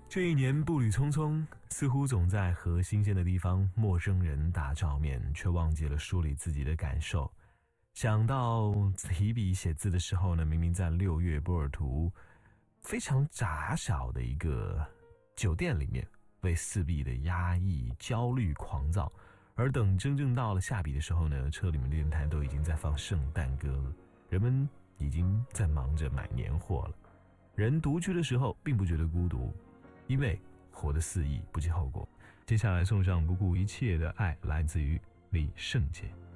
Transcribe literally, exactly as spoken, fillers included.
这一年步履匆匆，似乎总在和新鲜的地方、陌生人打照面，却忘记了梳理自己的感受。想到提笔写字的时候呢，明明在六月波尔图非常狭小的一个酒店里面，为四壁的压抑、焦虑、狂躁。而等真正到了下笔的时候呢，车里面的电台都已经在放圣诞歌了，人们已经在忙着买年货了。人独居的时候并不觉得孤独，因为活得肆意，不计后果。接下来送上不顾一切的爱，来自于李圣杰。